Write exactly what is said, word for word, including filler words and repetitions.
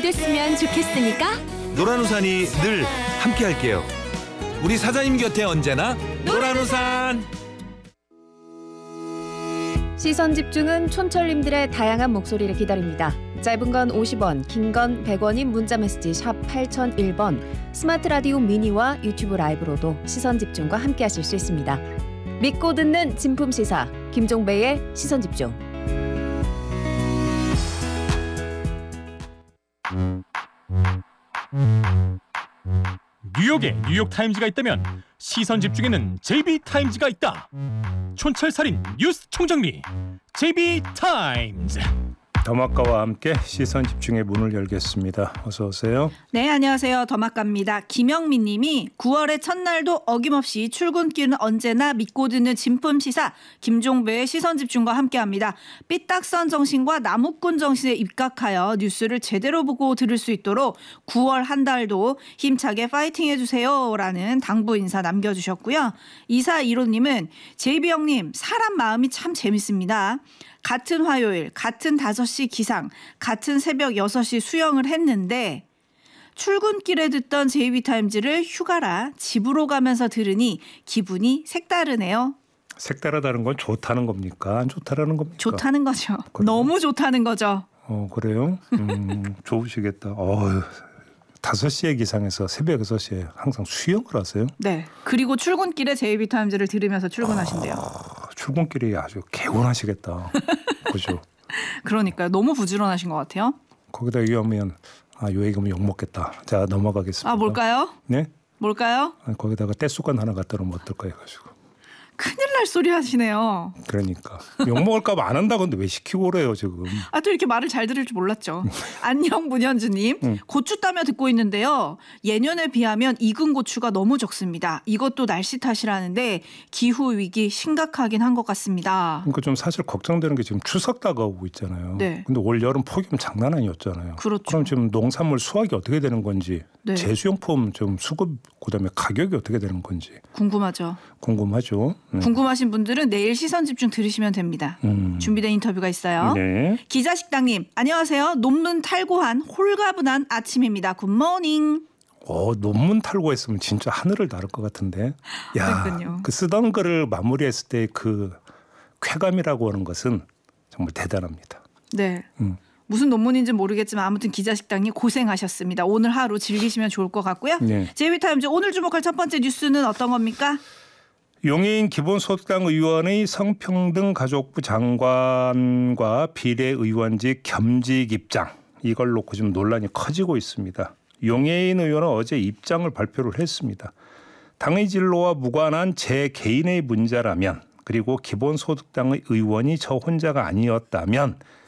됐으면 좋겠으니까 노란우산이 늘 함께할게요. 우리 사장님 곁에 언제나 노란우산. 시선 집중은 촌철님들의 다양한 목소리를 기다립니다. 짧은 건 오십 원, 긴 건 백 원인 문자메시지 샵 팔공공일 번, 스마트 라디오 미니와 유튜브 라이브로도 시선 집중과 함께하실 수 있습니다. 믿고 듣는 진품 시사 김종배의 시선 집중. 뉴욕에 뉴욕타임즈가 있다면 시선 집중에는 제이비타임즈가 있다. 촌철살인 뉴스 총정리 제이비타임즈. 더마카와 함께 시선 집중의 문을 열겠습니다. 어서 오세요. 네, 안녕하세요. 더마카입니다. 김영민 님이 구월의 첫날도 어김없이 출근길은 언제나 믿고 듣는 진품 시사 김종배의 시선 집중과 함께합니다. 삐딱선 정신과 나무꾼 정신에 입각하여 뉴스를 제대로 보고 들을 수 있도록 구월 한 달도 힘차게 파이팅 해주세요 라는 당부 인사 남겨주셨고요. 이사일오 님은 제이비 형님 사람 마음이 참 재밌습니다. 같은 화요일, 같은 다섯 시 기상, 같은 새벽 여섯 시 수영을 했는데 출근길에 듣던 제이비타임즈를 휴가라 집으로 가면서 들으니 기분이 색다르네요. 색다르다는 건 좋다는 겁니까? 안 좋다라는 겁니까? 좋다는 거죠. 그래요? 너무 좋다는 거죠. 어 그래요? 음, 좋으시겠다. 어휴, 다섯 시에 기상해서 새벽 여섯 시에 항상 수영을 하세요? 네. 그리고 출근길에 제이비타임즈를 들으면서 출근하신대요. 아, 출근길이 아주 개운하시겠다. 그죠? 그러니까요. 너무 부지런하신 것 같아요. 거기다 얘기하면 아, 요 얘기하면 욕먹겠다. 자, 넘어가겠습니다. 아, 뭘까요? 네? 뭘까요? 아니, 거기다가 떼수건 하나 갖다 놓으면 어떨까 해가지고. 큰일 날 소리 하시네요. 그러니까 욕먹을까 봐 안 한다고 근데 왜 시키고 그래요 지금. 아, 또 이렇게 말을 잘 들을 줄 몰랐죠. 안녕 문현주님. 응. 고추 따며 듣고 있는데요. 예년에 비하면 익은 고추가 너무 적습니다. 이것도 날씨 탓이라는데 기후위기 심각하긴 한 것 같습니다. 그러니까 좀 사실 걱정되는 게 지금 추석 다가오고 있잖아요. 네. 근데 올 여름 폭염 장난 아니었잖아요. 그렇죠. 그럼 지금 농산물 수확이 어떻게 되는 건지 네. 제수용품 좀 수급 그다음에 가격이 어떻게 되는 건지 궁금하죠. 궁금하죠. 네. 궁금하신 분들은 내일 시선 집중 들으시면 됩니다. 음. 준비된 인터뷰가 있어요. 네. 기자식당님 안녕하세요. 논문 탈고한 홀가분한 아침입니다. 굿모닝. 어, 논문 탈고했으면 진짜 하늘을 나를 것 같은데. 야, 그러니까요. 그 쓰던 글을 마무리했을 때 그 쾌감이라고 하는 것은 정말 대단합니다. 네. 음. 무슨 논문인지 모르겠지만 아무튼 기자식당님 고생하셨습니다. 오늘 하루 즐기시면 좋을 것 같고요. 네. 제이비타임즈 오늘 주목할 첫 번째 뉴스는 어떤 겁니까? 용해인 기본소득당 의원의 성평등 가족부 장관과 비례의원직 겸직 입장 이걸 놓고 지금 논란이 커지고 있습니다. 용해인 의원은 어제 입장을 발표를 했습니다. 당의 진로와 무관한 제 개인의 문제라면 그리고 기본소득당의 의원이 저 혼자가 아니었다면